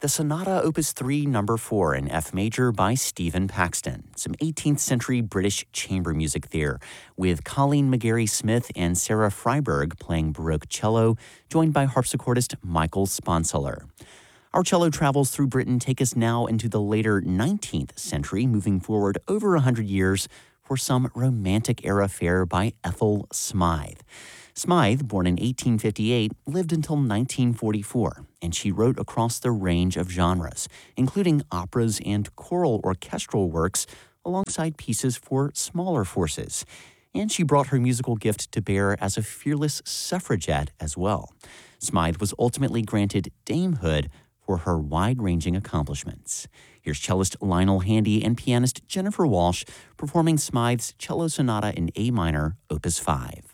The Sonata Opus 3 Number 4 in F major by Stephen Paxton. Some 18th century British chamber music there, with Colleen McGarry Smith and Sarah Freiberg playing Baroque cello, joined by harpsichordist Michael Sponseller. Our cello travels through Britain take us now into the later 19th century, moving forward over 100 years for some romantic era fare by Ethel Smythe. Smythe, born in 1858, lived until 1944, and she wrote across the range of genres, including operas and choral orchestral works alongside pieces for smaller forces. And she brought her musical gift to bear as a fearless suffragette as well. Smythe was ultimately granted damehood for her wide-ranging accomplishments. Here's cellist Lionel Handy and pianist Jennifer Walsh performing Smythe's Cello Sonata in A minor, Opus 5.